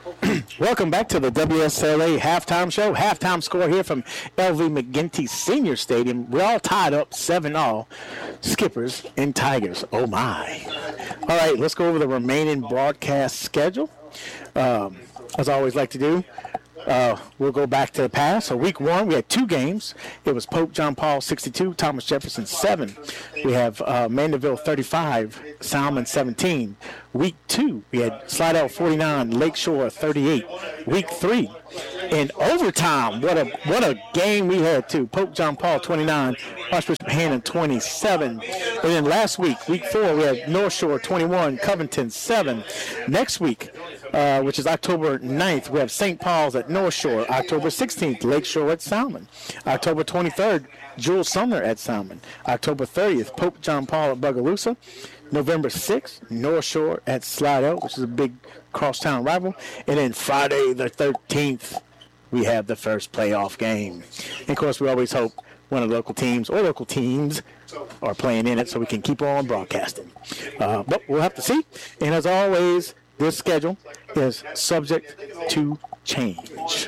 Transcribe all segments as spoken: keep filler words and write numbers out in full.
Welcome back to the W S L A Halftime Show. Halftime score here from L V McGinty Senior Stadium. We're all tied up seven all. Skippers and Tigers. Oh, my. All right, let's go over the remaining broadcast schedule. Um, as I always like to do, uh, we'll go back to the past. So week one, we had two games. It was Pope John Paul sixty-two, Thomas Jefferson seven. We have uh, Mandeville thirty-five, Salmon seventeen. Week two, we had Slidell forty-nine, Lakeshore thirty-eight. Week three, in overtime, what a what a game we had too. Pope John Paul twenty-nine, Archbishop Hannon twenty-seven. And then last week, week four, we had North Shore twenty-one, Covington seven. Next week, uh, which is October ninth, we have Saint Paul's at North Shore. October sixteenth, Lakeshore at Salmon. October twenty-third, Jules Sumner at Salmon. October thirtieth, Pope John Paul at Bogalusa. November sixth, North Shore at Slidell, which is a big crosstown rival. And then Friday the thirteenth, we have the first playoff game. And, of course, we always hope one of the local teams or local teams are playing in it so we can keep on broadcasting. Uh, but we'll have to see. And, as always, this schedule is subject to change.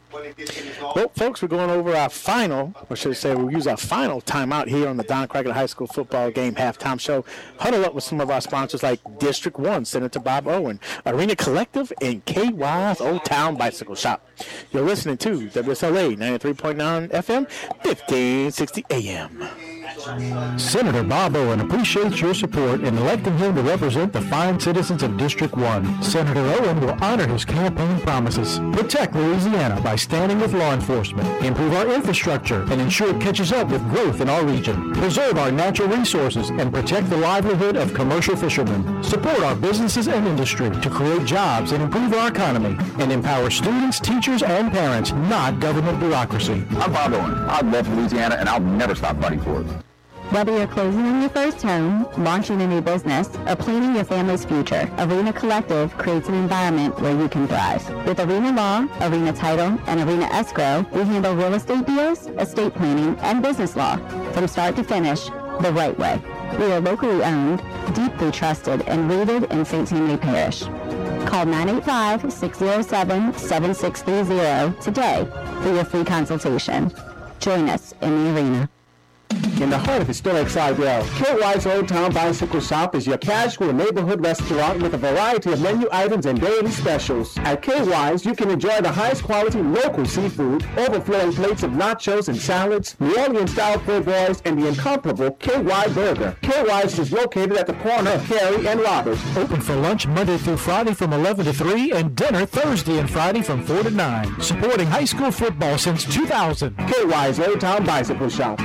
Well, folks, we're going over our final, or should I say we'll use our final timeout here on the Don Crockett High School football game halftime show. Huddle up with some of our sponsors like District one, Senator Bob Owen, Arena Collective, and K Y's Old Town Bicycle Shop. You're listening to W S L A ninety-three point nine F M, fifteen sixty A M. Senator Bob Owen appreciates your support in electing him to represent the fine citizens of District one. Senator Owen will honor his campaign promises, protect Louisiana by standing with law enforcement, improve our infrastructure, and ensure it catches up with growth in our region, preserve our natural resources, and protect the livelihood of commercial fishermen, support our businesses and industry to create jobs and improve our economy, and empower students, teachers, and parents, not government bureaucracy. I'm Bob Owen. I love Louisiana, and I'll never stop fighting for it. Whether you're closing on your first home, launching a new business, or planning your family's future, Arena Collective creates an environment where you can thrive. With Arena Law, Arena Title, and Arena Escrow, we handle real estate deals, estate planning, and business law from start to finish the right way. We are locally owned, deeply trusted, and rooted in Saint Tammany Parish. Call nine eight five, six zero seven, seven six three zero today for your free consultation. Join us in the arena. In the heart of historic Slidell, K Y's Old Town Bicycle Shop is your casual neighborhood restaurant with a variety of menu items and daily specials. At K Y's, you can enjoy the highest quality local seafood, overflowing plates of nachos and salads, New Orleans-style po' boys, and the incomparable K Y Burger. K Y's is located at the corner of Harry and Robert. Open for lunch Monday through Friday from eleven to three and dinner Thursday and Friday from four to nine. Supporting high school football since two thousand. K Y's Old Town Bicycle Shop.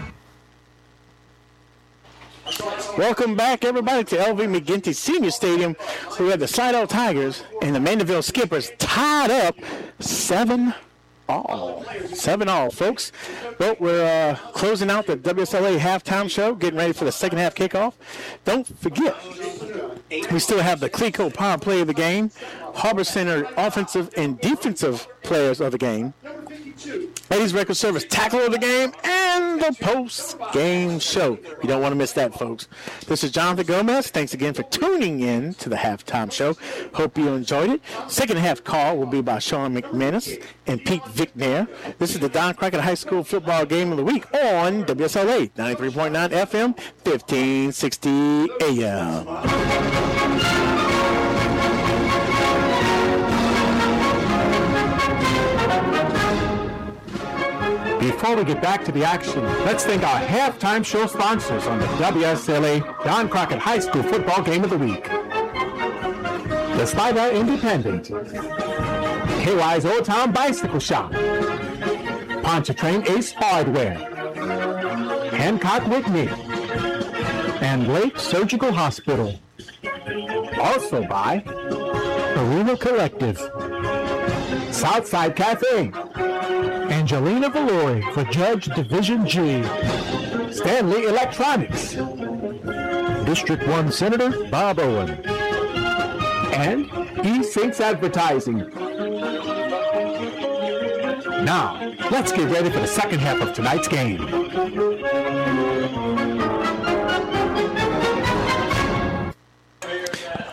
Welcome back, everybody, to L V McGinty Senior Stadium. We have the Slidell Tigers and the Mandeville Skippers tied up seven all. Seven all, folks. Well, we're uh, closing out the W S L A halftime show, getting ready for the second half kickoff. Don't forget, we still have the Clico Power Play of the game, Harbor Center offensive and defensive players of the game, Ladies Record Service Tackle of the Game, and the post-game show. You don't want to miss that, folks. This is Jonathan Gomez. Thanks again for tuning in to the halftime show. Hope you enjoyed it. Second half call will be by Sean McManus and Pete Vicknair. This is the Don Crockett High School football game of the week on W S L A ninety-three point nine F M, fifteen sixty A M. Before we get back to the action, let's thank our halftime show sponsors on the W S L A Don Crockett High School football game of the week. The Slidell Independent, K Y's Old Town Bicycle Shop, Pontchartrain Ace Hardware, Hancock Whitney, and Lake Surgical Hospital. Also by Arena Collective, Southside Cafe, Angelina Valori for Judge Division G, Stanley Electronics, District one Senator Bob Owen, and E-Sinks Advertising. Now, let's get ready for the second half of tonight's game.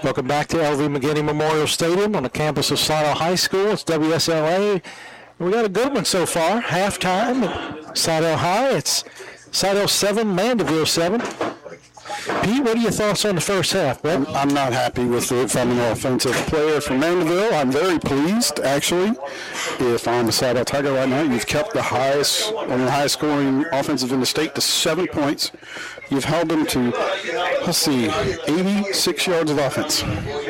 Welcome back to L V McGinney Memorial Stadium on the campus of Slidell High School. It's W S L A. We got a good one so far. Halftime at Slidell High. It's Slidell seven, Mandeville seven. Pete, what are your thoughts on the first half, bud? I'm not happy with it from an offensive player from Mandeville. I'm very pleased, actually. If I'm a Slidell Tiger right now, you've kept the highest, one of the highest scoring offensive in the state to seven points. You've held them to, let's see, eighty-six yards of offense.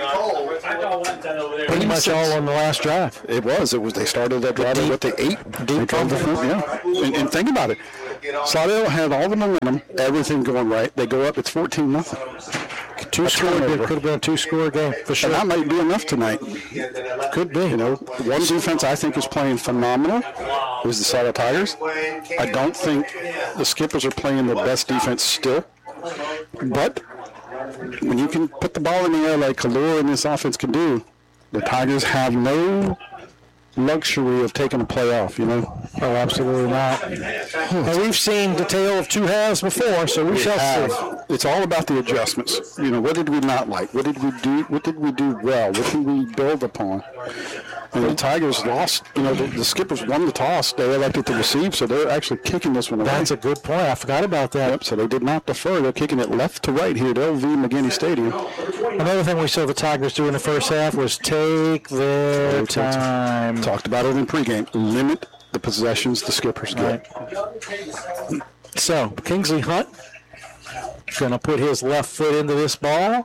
Pretty much all on the last drive. It was. It was. They started that drive with the eight. Deep the front, yeah. And, and think about it. Slidell had all the momentum, everything going right. They go up. It's fourteen nothing. Two score. It could have been a two-score game for sure. And that might be enough tonight. Could be. You know, one defense I think is playing phenomenal is the Slidell Tigers. I don't think the Skippers are playing their best defense still. But when you can put the ball in the air like Kalura and this offense can do, the Tigers have no luxury of taking a play off, you know? Oh, absolutely not. And we've seen the tale of two halves before, so we, we shall have. see. It's all about the adjustments. You know, what did we not like? What did we do? What did we do well? What did we build upon? And the Tigers lost. You know, the, the Skippers won the toss. They elected to receive, so they're actually kicking this one away. That's a good point. I forgot about that. Yep, so they did not defer. They're kicking it left to right here at L V McGinney Stadium. Another thing we saw the Tigers do in the first half was take their time. Talked about it in pregame. Limit the possessions the Skippers get. Right. So, Kingsley Hunt going to put his left foot into this ball.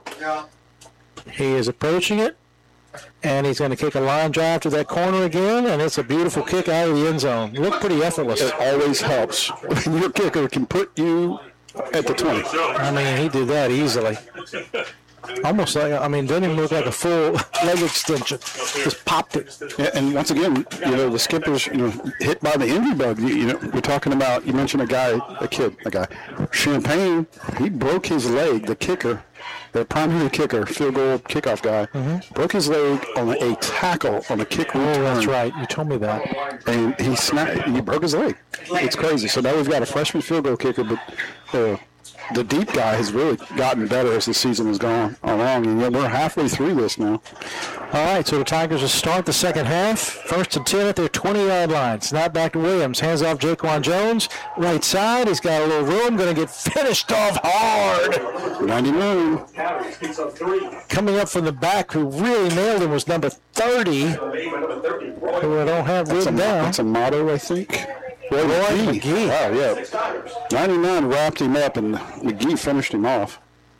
He is approaching it. And he's going to kick a line drive to that corner again, and it's a beautiful kick out of the end zone. Look pretty effortless. It always helps when your kicker can put you at the twenty. I mean, he did that easily. Almost like, I mean, doesn't even look like a full leg extension. Just popped it. Yeah, and once again, you know, the Skippers, you know, hit by the injury bug. You, you know, we're talking about, you mentioned a guy, a kid, a guy. Champagne, he broke his leg, the kicker. The primary kicker, field goal kickoff guy, mm-hmm. broke his leg on a tackle on a kick return. Oh, that's right. You told me that. And he snapped. He broke his leg. It's crazy. So now we've got a freshman field goal kicker, but uh, the deep guy has really gotten better as the season has gone along. And we're halfway through this now. All right, so the Tigers will start the second half. First and ten at their twenty-yard line. Snap back to Williams. Hands off Jaquan Jones. Right side. He's got a little room. Going to get finished off hard. ninety-nine. Coming up from the back, who really nailed him, was number thirty. Who I don't have written down. That's a motto, I think. Roy McGee. McGee. Wow, yeah. ninety-nine wrapped him up, and McGee finished him off.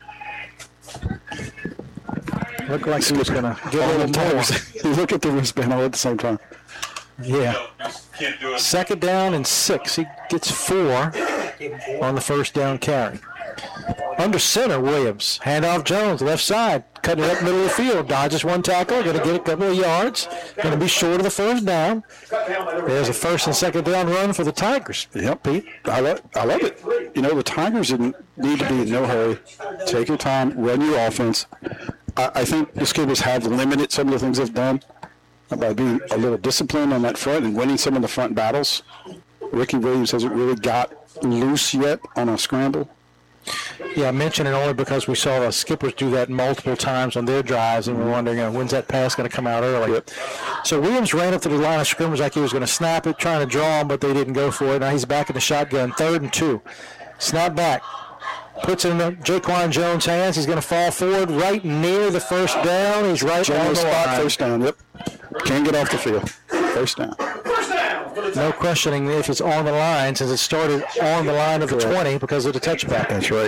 Looked like he was going to get a little more. You look at the wristband all at the same time. Yeah. Second down and six. He gets four on the first down carry. Under center, Williams. Handoff Jones, left side. Cutting it up middle of the field. Dodges one tackle. Going to get a couple of yards. Going to be short of the first down. There's a first and second down run for the Tigers. Yep, Pete. I love, I love it. You know, the Tigers didn't need to be in no hurry. Take your time. Run your offense. I, I think the Skippers have limited some of the things they've done by being a little disciplined on that front and winning some of the front battles. Ricky Williams hasn't really got loose yet on a scramble. Yeah, I mention it only because we saw the Skippers do that multiple times on their drives, and we're wondering, uh, when's that pass going to come out early? Yep. So Williams ran up to the line of scrimmage like he was going to snap it, trying to draw him, but they didn't go for it. Now he's back in the shotgun, third and two. Snap back. Puts it in Jaquan Jones' hands. He's going to fall forward right near the first down. He's right on the spot. line. First down, yep. Can't get off the field. First down. No questioning if it's on the line, since it started on the line of the Correct. twenty because of the touchback. That's right.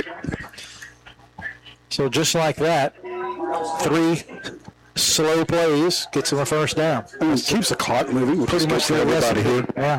So just like that, three slow plays gets him a first down. And it keeps the clock moving, which is good for everybody here. Yeah.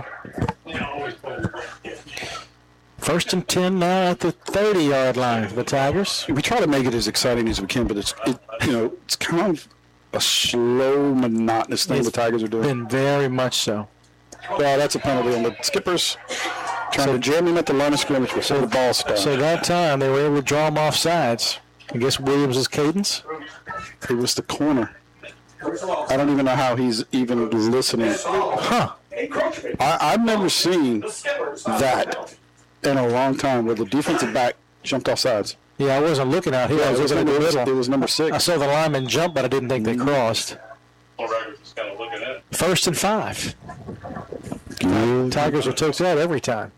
First and ten now at the thirty-yard line for the Tigers. We try to make it as exciting as we can, but it's it, you know it's kind of a slow, monotonous thing it's the Tigers are doing. Been very much so. Well, that's a penalty on the Skippers trying so, to jam him at the line of scrimmage before the ball stopped. So that time they were able to draw him off sides. I guess Williams' cadence. It was the corner. I don't even know how he's even listening. Huh. I, I've never seen that in a long time where the defensive back jumped off sides. Yeah, I wasn't looking out here. Yeah, I was it was, looking at the number, middle. it was number six. I saw the lineman jump, but I didn't think they crossed. First and five. Tigers are took out every time.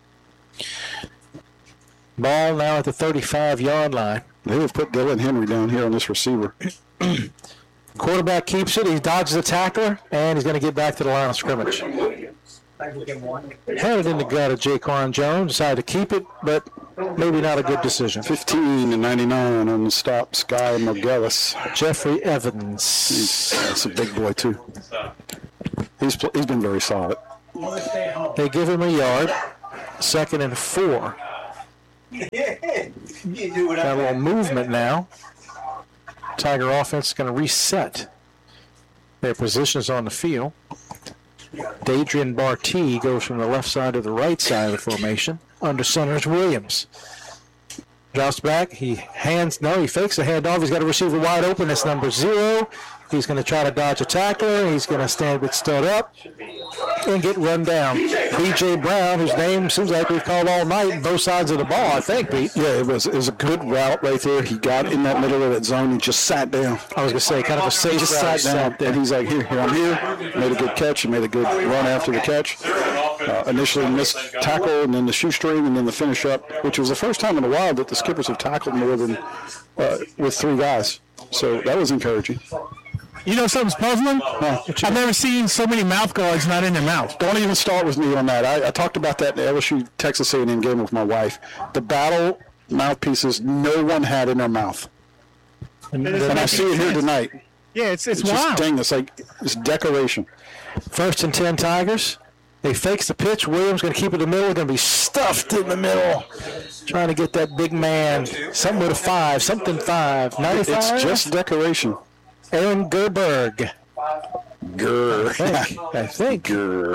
Ball now at the thirty-five-yard line. They have put Dylan Henry down here on this receiver. Quarterback keeps it. He dodges the tackler, and he's going to get back to the line of scrimmage. Had it in the gut of Jaquan Jones. Decided to keep it, but maybe not a good decision. fifteen and ninety-nine on the stop. Sky McGillis. Jeffrey Evans. He's, that's a big boy, too. He's, he's been very solid. They give him a yard. Second and four. Got a little movement now. Tiger offense is going to reset their positions on the field. Dadrian Bartee goes from the left side to the right side of the formation. Under center is Williams. Drops back. He hands, no, he fakes the handoff. He's got a receiver wide open. That's number zero. He's going to try to dodge a tackler. He's going to stand with stood up and get run down. B J Brown, whose name seems like we've called all night, both sides of the ball, I think, Pete. Yeah, it was it was a good route right there. He got in that middle of that zone and just sat down. I was going to say, kind of a safe Just route. sat down, and he's like, here, here, I'm here. Made a good catch. He made a good run after the catch. Uh, initially missed tackle, and then the shoestring, and then the finish up, which was the first time in a while that the Skippers have tackled more than uh, with three guys. So that was encouraging. You know something's puzzling? Huh. I've never seen so many mouth guards not in their mouth. Don't even start with me on that. I, I talked about that in the L S U Texas A and M game with my wife. The battle mouthpieces no one had in their mouth. And, and I see it here tonight. Yeah, it's it's, It's wild. just dang, it's like it's decoration. First and ten Tigers. They fakes the pitch. Williams going to keep it in the middle. Going to be stuffed in the middle. Trying to get that big man. Something with a five. Something five. ninety-five? It's just decoration. Aaron Gerberg. Grr. I think. I think. Grr.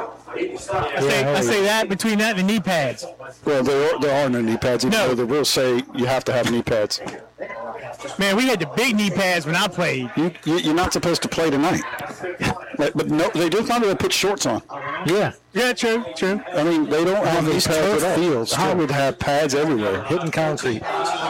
I, say, I say that between that and the knee pads. Well, there are, there are no knee pads. Even No. though they will say you have to have knee pads. Man, we had the big knee pads when I played. You, you, you're not supposed to play tonight. But, but no, they do finally put shorts on. Yeah. Yeah, true, true. I mean, they don't have these these pads turf at all. fields, I too. would have pads everywhere. Hitting concrete.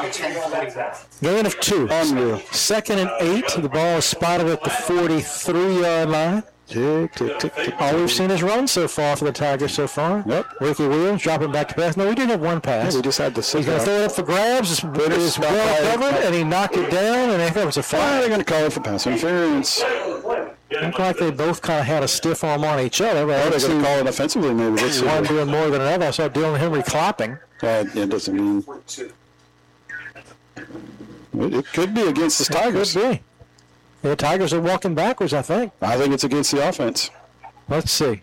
Gain of two. Unreal. Second and eight. The ball is spotted at the forty-three-yard line. Tick, tick, tick, tick. All we've seen is runs so far for the Tigers so far. Yep. Ricky Williams dropping back to pass. No, we did have one Yeah, pass. we just had to sit He's going to down. throw it up for grabs. It's, it's about well right. covered, and he knocked it down, and I think it was a Why are flag. they going to call it for pass interference? Looked like they both kind of had a stiff arm on each other. But I Oh, they're didn't going to see call it offensively, maybe. Let's see. one doing more than another. I saw Dylan Henry clapping. Uh, it doesn't mean. It, it could be against the Tigers. Could be. The Tigers are walking backwards, I think. I think it's against the offense. Let's see.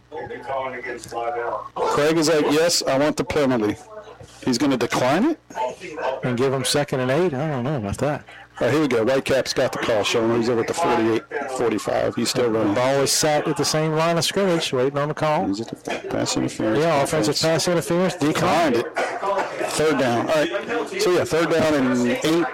Craig is like, yes, I want the penalty. He's going to decline it? And give them second and eight. I don't know about that. All right, here we go. Whitecap's got the call showing he's over at the forty-eight, forty-five. He's still running. Ball is sat at the same line of scrimmage, waiting on the call. Is it the pass interference? Yeah, offensive pass interference. Declined Declined. it. Third down. All right. So, yeah, third down and eight.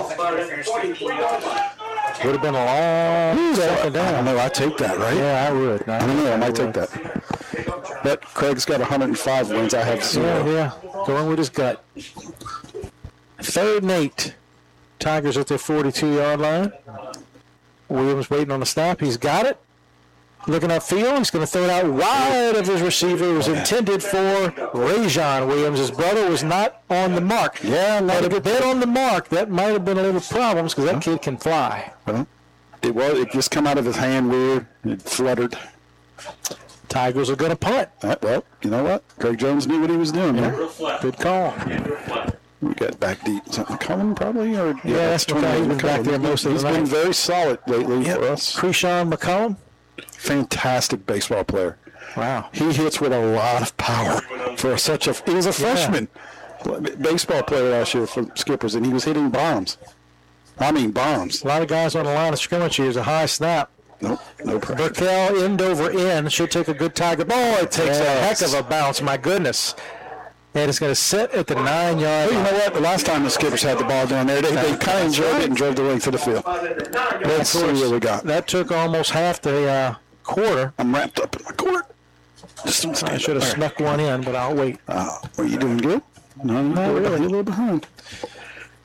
Would have been a long second I don't down. know. I take that, right? Yeah, I would. I don't know. I might take that. But Craig's got one hundred five wins. I have Yeah, zero. yeah. Going with his gut. Third and eight. Tigers at their forty-two-yard line. Williams waiting on the snap. He's got it. Looking upfield. He's going to throw it out wide of his receiver. It was intended for Rajon Williams. His brother was not on the mark. Yeah, not But a if good it been on the mark, that might have been a little problems because that kid can fly. Well, it was. It just come out of his hand weird. It fluttered. Tigers are going to punt. Uh, well, you know what? Craig Jones knew what he was doing there. Good call. We got back deep. Something coming probably? Or, yeah, that's McCollum. He's been back there most of the He's night. been very solid lately Yep. for us. Krishan McCollum. Fantastic baseball player. Wow. He hits with a lot of power for such a. He was a freshman baseball player last year for Skippers, and he was hitting bombs. I mean bombs. A lot of guys on the line of scrimmage here. It's a high snap. Nope, no pressure. Burkell end over end should take a good Tiger. Boy, it takes a heck Yes. of a bounce. My goodness. And it's going to sit at the nine-yard Well, you line. know what? The last time the Skippers had the ball down there, they, they kind of enjoyed it and drove the length of the field. Let's see what we got. That took almost half the uh, quarter. I'm wrapped up in my court. Just don't I should have snuck one in, but I'll wait. Uh, are you doing good? No, Not you're really. a little behind.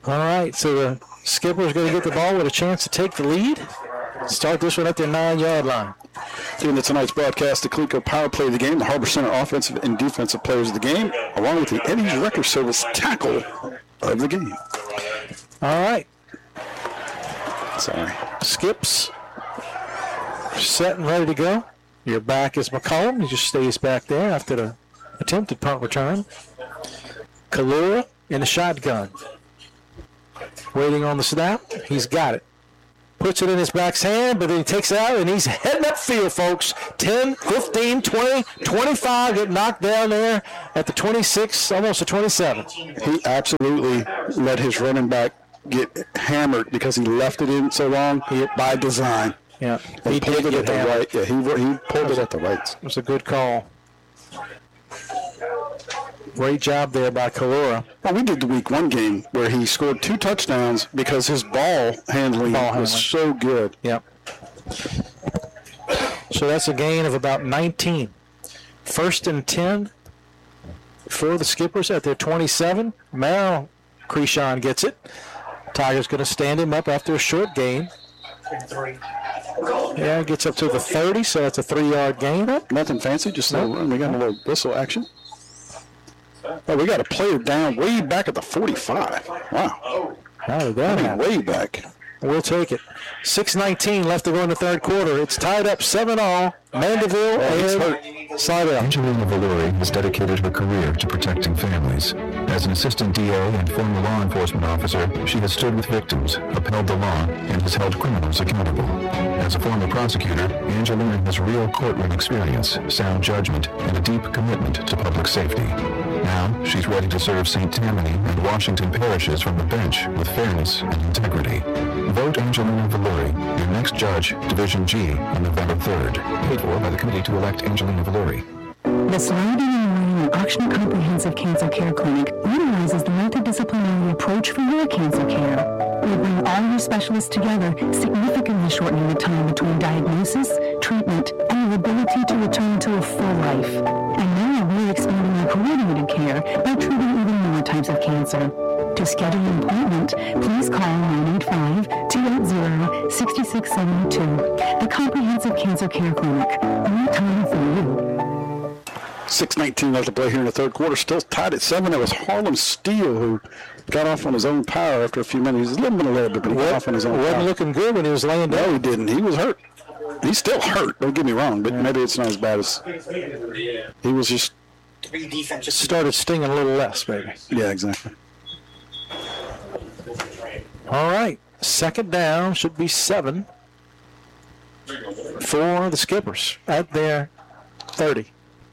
All right, so the Skipper's going to get the ball with a chance to take the lead. Start this one at their nine-yard line. In tonight's broadcast, the Coleco Power Play of the game, the Harbor Center offensive and defensive players of the game, along with the Eddie's Record Service tackle of the game. All right. Sorry. Skips set and ready to go. Your back is McCollum. He just stays back there after the attempted punt return. Kalura in the shotgun. Waiting on the snap. He's got it. Puts it in his back's hand, but then he takes it out, and he's heading upfield, folks. ten, fifteen, twenty, twenty-five, get knocked down there at the twenty-six, almost the twenty-seven. He absolutely let his running back get hammered because he left it in so long by design. Yeah, he, he pulled did it at get the hammered. right. Yeah, he he pulled it at the right. It was a good call. Great job there by Kalura. Well, we did the week one game where he scored two touchdowns because his ball handling Ball was handling. so good. Yep. So that's a gain of about nineteen. First and ten for the Skippers at their twenty-seven. Merrill Creshawn gets it. Tiger's going to stand him up after a short gain. Yeah, gets up to the thirty, so that's a three-yard gain. Nothing fancy, just a little run. We got a little whistle action. Oh, we got a player down way back at the forty-five. Wow. How did that I mean, happen? way back. We'll take it. six nineteen left to go in the third quarter. It's tied up seven all. Mandeville and Slidell. Angelina Valori has dedicated her career to protecting families. As an assistant D A and former law enforcement officer, she has stood with victims, upheld the law, and has held criminals accountable. As a former prosecutor, Angelina has real courtroom experience, sound judgment, and a deep commitment to public safety. Now, she's ready to serve Saint Tammany and Washington parishes from the bench with fairness and integrity. Vote Angelina Valori, your next judge, Division G, on November third. Paid for by the Committee to elect Angelina Valori. The Surrounding Memorial Ochsner Comprehensive Cancer Care Clinic utilizes the multidisciplinary approach for your cancer care. We bring all your specialists together, significantly shortening the time between diagnosis, treatment, and the ability to return to a full life. And now we're expanding our coordinated care by treating even more types of cancer. To schedule an appointment, please call nine eight five, two eight zero, six six seven two. The Comprehensive Cancer Care Clinic. More time for you. six nineteen left to play here in the third quarter. Still tied at seven. It was Harlem Steele who got off on his own power after a few minutes. He's limping a little bit, but he got off on his own Wasn't power. looking good when he was laying down. No, he didn't. He was hurt. He's still hurt. Don't get me wrong, but maybe it's not as bad as he was. Just started stinging a little less, maybe. Yeah, exactly. All right, second down should be seven for the Skippers at their thirty.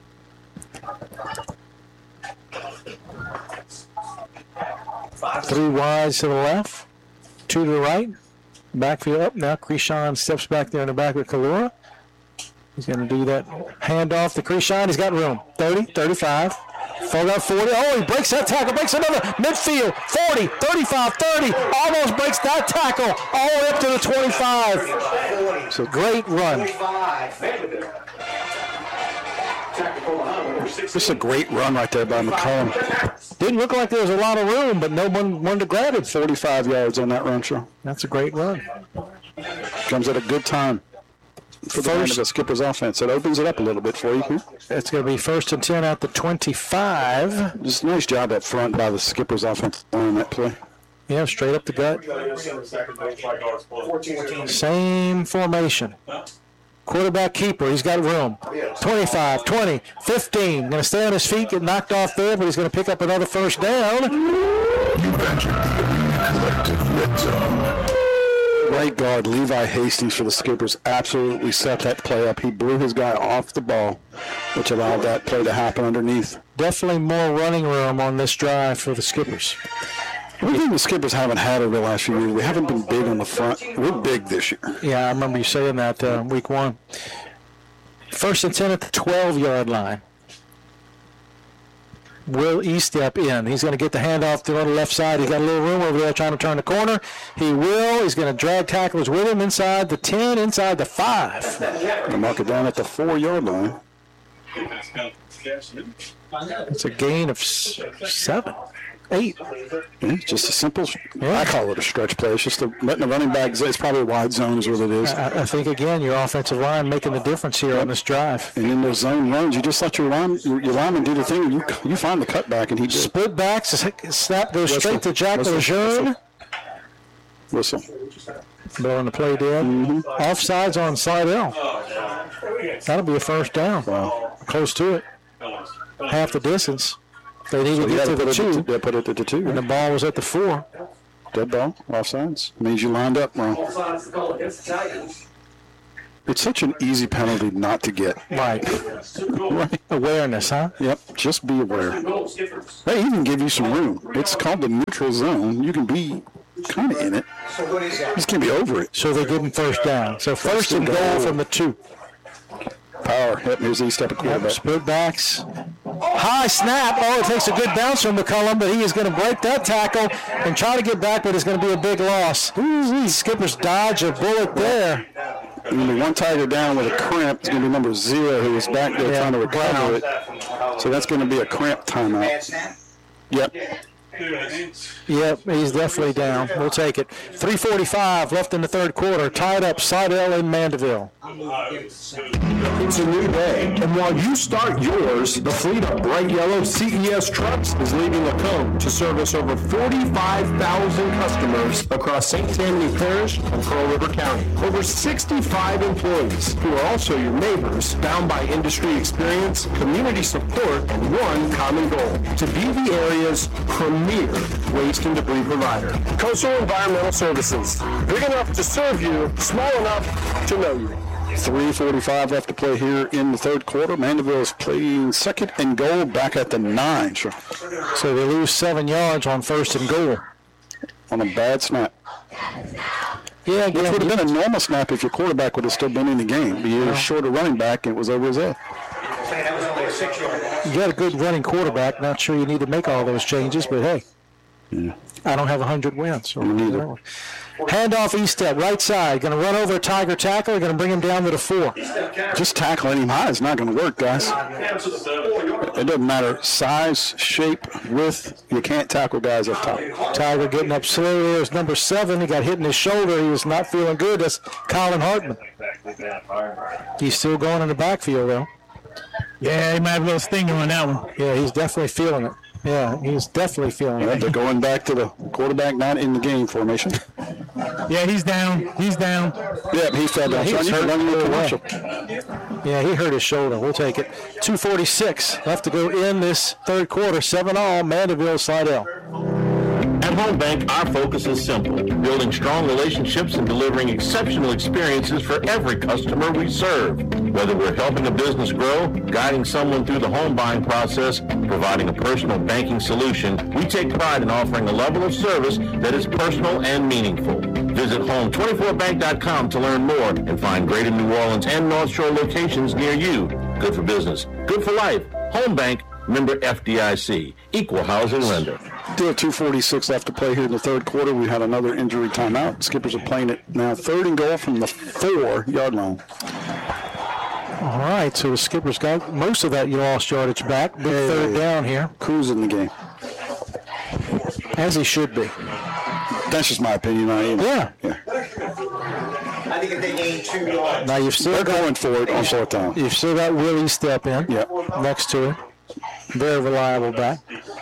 Three wides to the left, two to the right. Backfield up now. Creshawn steps back there in the back with Kalura. He's going to do that handoff to Creshawn. He's got room. thirty, thirty-five. Fold out forty. Oh, he breaks that tackle. Breaks another. Midfield. forty, thirty-five, thirty. Almost breaks that tackle all the way up to the twenty-five. So great run. This is a great run right there by McCollum. Didn't look like there was a lot of room, but no one wanted to grab it. forty-five yards on that run, show. That's a great run. Comes at a good time for the end of the Skipper's offense. It opens it up a little bit for you here. It's going to be first and ten at the twenty-five. Just a nice job up front by the Skipper's offense on that play. Yeah, straight up the gut. Same formation. Quarterback keeper, he's got room. twenty-five, twenty, fifteen. Going to stay on his feet, get knocked off there, but he's going to pick up another first down. You've entered the Arena Collective Red Zone. Right guard Levi Hastings for the Skippers absolutely set that play up. He blew his guy off the ball, which allowed that play to happen underneath. Definitely more running room on this drive for the Skippers. One thing the Skippers haven't had over the last few years, we haven't been big on the front. We're big this year. Yeah, I remember you saying that uh, week one. First and ten at the twelve-yard line. Will Estep in. He's going to get the handoff to the left side. He's got a little room over there trying to turn the corner. He will. He's going to drag tacklers with him inside the ten, inside the five. Gonna mark it down at the four-yard line. It's a gain of s- seven. Eight. Yeah, just a simple, Yeah. I call it a stretch play. It's just a, letting the running back, it's probably a wide zone is what it is. I, I think, again, your offensive line making the difference here on this drive. And in those zone runs, you just let your, line, your, your lineman do the thing. You you find the cutback, and he did. Split backs, snap goes Whistle. straight to Jack Whistle. Lejeune. Whistle. Blowing the play dead. Mm-hmm. Offsides on Slidell. That'll be a first down. Wow. Close to it. Half the distance. They needed So to you get had to to the put it two, at the, yeah, put it at the two. and the Right? ball was at the four. Dead ball, offsides. Means you lined up wrong. It's such an easy penalty not to get. Right. Right. Awareness, huh? Yep. Just be aware. They even give you some room. It's called the neutral zone. You can be kind of in it. You just can't be over it. So they give him first down. So first and goal from the two. Power. Yep. Here's the step of Yep, quarterback. split backs. High snap. Oh, it takes a good bounce from McCullum, but he is going to break that tackle and try to get back, but it's going to be a big loss. Ooh, Skipper's dodge a bullet there. Going to be one Tiger down with a cramp. It's going to be number zero who was back there Yeah, trying to recover Brown. it. So that's going to be a cramp timeout. Yep. Yep, he's definitely down. We'll take it. three forty-five left in the third quarter. Tied up, Slidell in Mandeville. It's a new day, and while you start yours, the fleet of bright yellow C E S trucks is leaving Lacombe to service over forty-five thousand customers across Saint Tammany Parish and Pearl River County. Over sixty-five employees who are also your neighbors, bound by industry experience, community support, and one common goal: to be the area's premier waste and debris provider. Coastal Environmental Services, big enough to serve you, small enough to know you. three forty-five left to play here in the third quarter. Mandeville is playing second and goal back at the nine. Sure. So they lose seven yards on first and goal. On a bad snap. Yeah, Which would have been a normal snap if your quarterback would have still been in the game. But you're short a running back, and it was over his head. You got a good running quarterback. Not sure you need to make all those changes, but hey, Yeah. I don't have one hundred wins. So Me neither. Handoff east step, right side. Going to run over a Tiger tackle. Going to bring him down to the four. Just tackling him high is not going to work, guys. It doesn't matter size, shape, width. You can't tackle guys up top. Tiger getting up slowly. There's number seven. He got hit in his shoulder. He was not feeling good. That's Colin Hartman. He's still going in the backfield, though. Yeah, he might have a little stinger on that one. Yeah, he's definitely feeling it. Yeah, he's definitely feeling Yeah, it. they're going back to the quarterback not in the game formation. Yeah, he's down. He's down. Yep, he fell down. He Son, was you can hurt run your the whole way. commercial. Yeah, he hurt his shoulder. We'll take it. two forty-six left to go in this third quarter. seven all, Mandeville, Slidell. At Home Bank, our focus is simple: building strong relationships and delivering exceptional experiences for every customer we serve. Whether we're helping a business grow, guiding someone through the home buying process, providing a personal banking solution, we take pride in offering a level of service that is personal and meaningful. Visit home twenty-four bank dot com to learn more and find greater New Orleans and North Shore locations near you. Good for business, good for life. Home Bank, member F D I C, equal housing lender. Still two forty-six left to play here in the third quarter. We had another injury timeout. Skippers are playing it now third and goal from the four-yard line. All right, so the Skipper's got most of that lost yardage back. Big third down here. Cruising the game. As he should be. That's just my opinion. I am. Yeah. Yeah. I think if they gain two yards. Now you've still They're got, going for it on fourth down. you've still got Willie step in Yep. next to it. Very reliable back.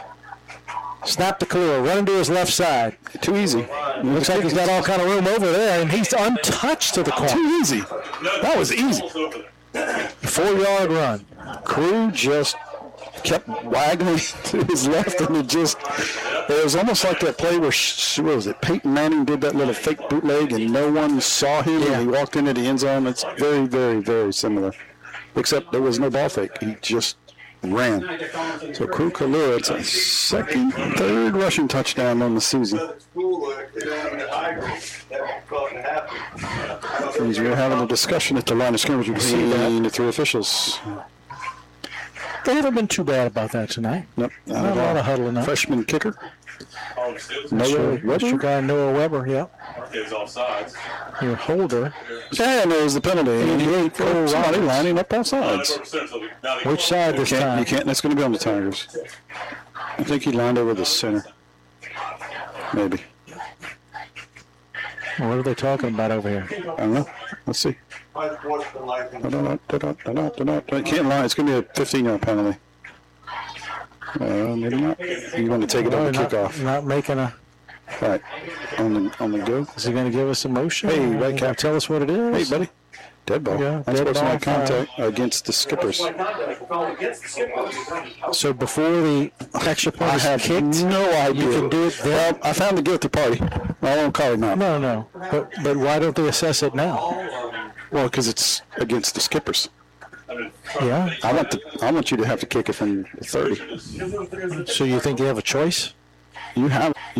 Snap to Kahlua, running to his left side. Too easy. Looks like he's got all kind of room over there, and he's untouched to the corner. Too easy. That was easy. Four-yard run. Crew just kept waggling to his left, and it just, it was almost like that play where, what was it, Peyton Manning did that little fake bootleg, and no one saw him, Yeah. and he walked into the end zone. It's very, very, very similar, except there was no ball fake. He just ran. So Crew Kahlua, it's a second, third rushing touchdown on the season. As we're having a discussion at the line of scrimmage between the three officials. They haven't been too bad about that tonight. Nope. Not a lot of huddling up. Freshman kicker. Noah Weber? Mr. guy Noah Weber, yeah. Your holder. And there's the penalty. eighty-eight, Cole Somebody Roberts. lining up both sides. Which side You this can't, time? you can't, that's going to be on the Tigers. I think he lined over the center. Maybe. What are they talking about over here? I don't know. Let's see. I can't lie. It's going to be a fifteen-yard penalty. Uh, maybe not. You want to take it on the not, kickoff? Not making a. All right. On the on the go. Is he going to give us a motion? Hey, right cap. Tell us what it is. Hey, buddy. Dead ball. Yeah, Unsportsmanlike contact against the Skippers. So before the extra point I is have kicked, no idea. you can do it then? Well, I found the guilty party. I won't call it now. No, no. But but why don't they assess it now? Well, because it's against the Skippers. Yeah. I want the, I want you to have to kick it from the thirty. So you think you have a choice? You have.